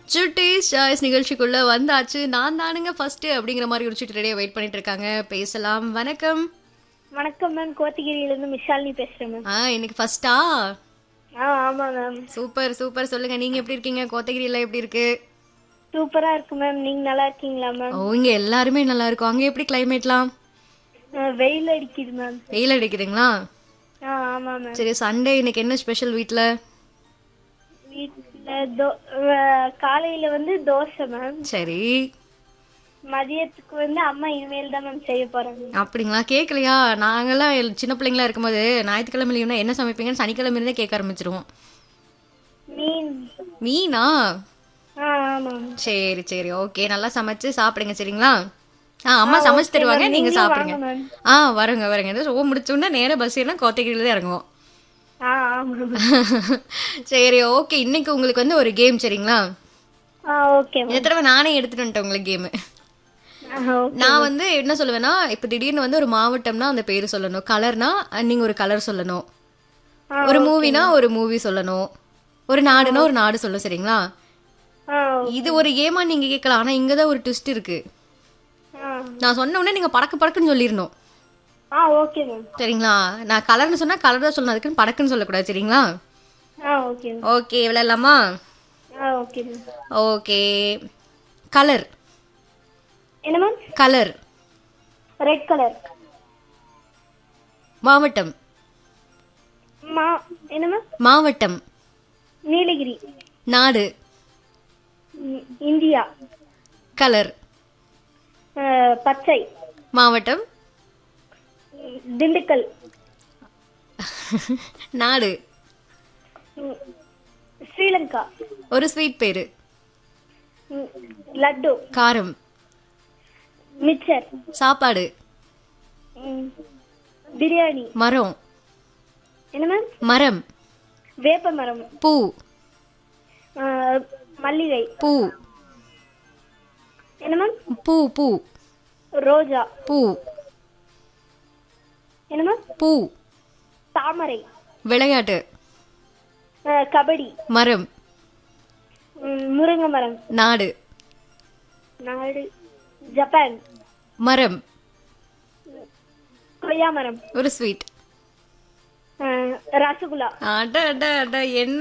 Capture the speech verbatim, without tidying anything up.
சுட்டீஸ் choice நிகழ்ச்சிக்குள்ள வந்தாச்சு. நான் தானுங்க ஃபர்ஸ்ட் அப்படிங்கிற மாதிரி ஒரு சுட்டி ரெடியா வெயிட் பண்ணிட்டு இருக்காங்க. பேசலாம். வணக்கம். வணக்கம் மேம். கோத்தகிரியிலிருந்து மிஷாலினி பேசுறேன் மேம். ஆ இன்னைக்கு ஃபர்ஸ்டா? ஆ ஆமா மேம். Super super. சொல்லுங்க, நீங்க எப்படி இருக்கீங்க? கோத்தகிரியில எப்படி இருக்கு? சூப்பரா இருக்கு மேம். நீங்க நல்லா இருக்கீங்களா மேம்? ஓ, இங்க எல்லாருமே நல்லா இருக்கும். அங்க எப்படி கிளைமேட்லாம்? ஆ, வெயில் அடிக்குது மேம். வெயில் அடிக்குதுங்களா? ஆ ஆமா மேம். சரி, சண்டே இன்னைக்கு என்ன ஸ்பெஷல் வீட்ல? வீட்டுல தோ- அஹ், காலையில வந்து தோசை மேம். சரி. மதியத்துக்கு வந்து அம்மா இனிமேல் தான் மேம் செய்ய போறாங்க. அப்படிங்களா? கேட்கலையா? நாங்கெல்லாம் எல்- சின்ன பிள்ளைங்களா இருக்கும்போது ஞாயிற்றுக்கிழமை லீவுனா என்ன சமைப்பீங்கன்னு சனிக்கிழமை இருந்தே கேட்க ஆரம்பிச்சிருவோம். மீன். மீனா? ஆ ஆமா மேம். சரி சரி, ஓகே. நல்லா சமைச்சு சாப்பிடுங்க, சரிங்களா? ஆ, அம்மா சமைச்சு தருவாங்க, மேம். நீங்க நீங்களும் சாப்பிடுங்க. வாங்க மேம். ஆ, வருங்க வருங்க. ஏதோ ஷோ முடிச்சோன்னா நேரா பஸ் ஏறினா கோத்தகிரியில தான் இறங்குவோம். ஆ ஆமா மேம். சரி, ஓகே. இன்னைக்கு உங்களுக்கு வந்து ஒரு கேம், சரிங்களா? ஆ ஓகே இந்த மேம். தடவை நானே எடுத்துட்டு வந்துட்டேன் உங்களுக்கு கேமு. ஆ ஓகே. நான் வந்து என்ன சொல்லுவேன்னா, இப்போ திடீர்னு வந்து ஒரு மாவட்டம்னா அந்த பேர் சொல்லணும், கலர்னா நீங்க ஒரு கலர் சொல்லணும், ஆ ஒரு மூவினா ஒரு மூவி சொல்லணும், ஒரு நாடுனா ஒரு நாடு சொல்லணும், சரிங்களா? ஆ இது ஒரு கேமா நீங்க கேட்கலாம், ஆனா இங்கதான் ஒரு ட்விஸ்ட் இருக்கு. ஆ நான் சொன்ன உடனே நீங்க படக்கு படக்குன்னு சொல்லிடணும், ஆ ஓகே மேம். சரிங்களா? நான் கலர்னு சொன்னா கலர் தான் சொல்லணும், அதுக்குன்னு படக்குன்னு சொல்லக்கூடாது, சரிங்களா? ஆ ஓகே மேம். ஓகே, விளையாடலாமா? ஆ ஓகே மேம். ஓகே. கலர். என்ன மேம்? கலர். Red colour. மாவட்டம். மா என்ன மேம்? மாவட்டம். நீலகிரி. நாடு. ம், இந்தியா. கலர். அஹ், பச்சை. மாவட்டம். ம், திண்டுக்கல். நாடு. ம், ஸ்ரீலங்கா. ஒரு ஸ்வீட் பேரு. ம், லட்டு. காரம். மிச்சர். சாப்பாடு. ம், பிரியாணி. மரம். என்ன மேம்? மரம். வேப்ப மரம். பூ. அஹ், மல்லிகை. பூ. என்ன மேம்? பூ. பூ. ரோஜா. பூ. என்ன மேம்? பூ. தாமரை. விளையாட்டு. அஹ், கபடி. மரம். ம், முருங்கை மரம். நாடு. நாடு ஜப்பான். மரம். கொய்யா மரம். ஒரு ஸ்வீட். அஹ், ரசகுல்லா. அட அட அட, என்ன